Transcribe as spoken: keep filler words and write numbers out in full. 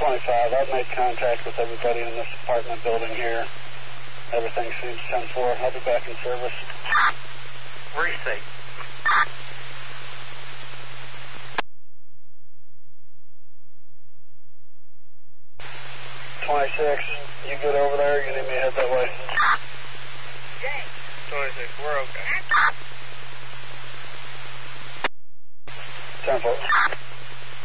twenty-five, I've made contact with everybody in this apartment building here. Everything seems ten four. I'll be back in service. Where are you safe? twenty-six, you good over there? You need me to head that way? twenty-six, we're okay. ten four.